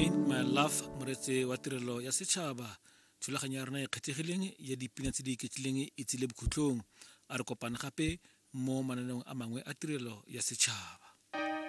Rain My Love moretsi wa tirelo ya setšhaba thulaganyo ya rona e kgethegileng ya dipina tse di iketlileng e tsile bokhutlong a re kopana gape mo mananeong a mangwe a tirelo ya setšhaba.